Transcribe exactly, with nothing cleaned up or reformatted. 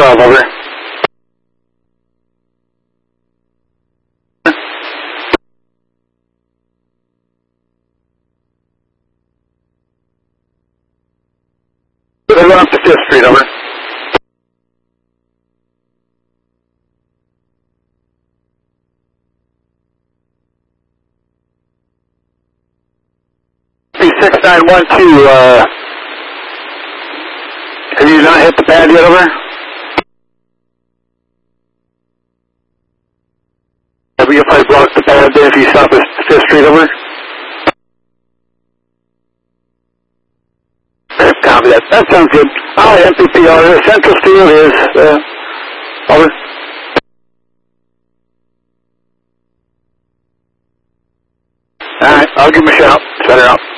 twelve, over. They're going up to fifth Street, over. six nine one two, uh, have you not hit the pad yet, over? Have you probably blocked the pad there if you stop at fifth Street, over? Copy that. That sounds good. All right, M P P R, Central Steel is, uh, over. All right, I'll give him a shout. Set her out.